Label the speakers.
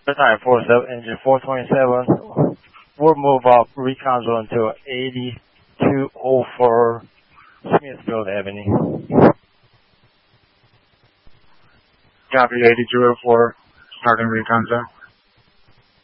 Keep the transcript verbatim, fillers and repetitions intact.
Speaker 1: nine four seven, engine four twenty-seven. We'll move up recon zone to eighty-two oh four Smithfield Avenue.
Speaker 2: Copy, eighty-two oh four, starting recon zone.